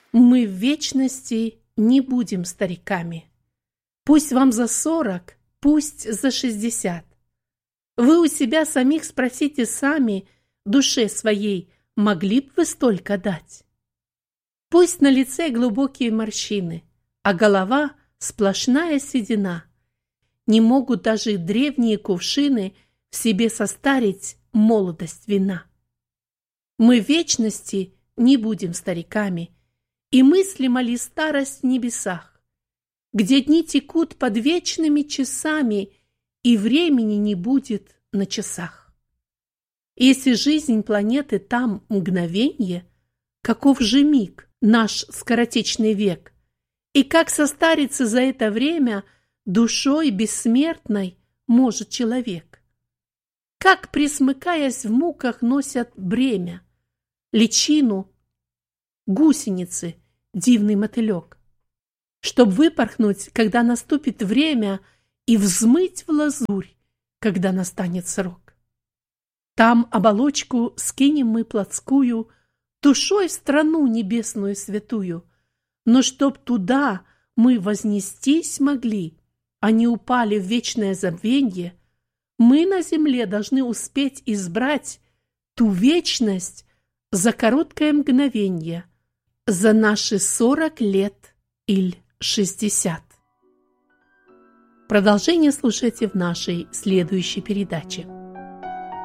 Мы в вечности не будем стариками. Пусть вам за 40, пусть за 60. Вы у себя самих спросите сами, душе своей, могли бы вы столько дать? Пусть на лице глубокие морщины, а голова сплошная седина. Не могут даже древние кувшины в себе состарить молодость вина. Мы в вечности не будем стариками, и мыслимо ли старость в небесах, где дни текут под вечными часами, и времени не будет на часах. Если жизнь планеты там мгновенье, каков же миг наш скоротечный век, и как состариться за это время душой бессмертной может человек? Как, пресмыкаясь в муках, носят бремя, личину гусеницы, дивный мотылек, чтоб выпорхнуть, когда наступит время, и взмыть в лазурь, когда настанет срок. Там оболочку скинем мы плотскую, душой в страну небесную святую, но чтоб туда мы вознестись могли, а не упали в вечное забвенье, мы на земле должны успеть избрать ту вечность за короткое мгновенье, за наши 40 лет или 60. Продолжение слушайте в нашей следующей передаче.